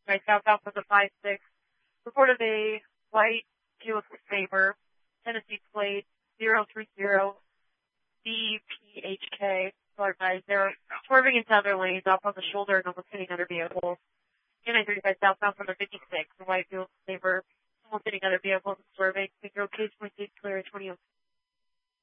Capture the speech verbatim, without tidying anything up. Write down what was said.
Right, southbound from the five six. Reported a white Buick Sabre, Tennessee plate zero three zero B P H K. Followed by zero, swerving into other lanes off on the shoulder and almost hitting other vehicles. two nine thirty-five southbound from the fifty-six, the white Buick Sabre, almost hitting other vehicles and swerving. Figure case point six clear at twenty oh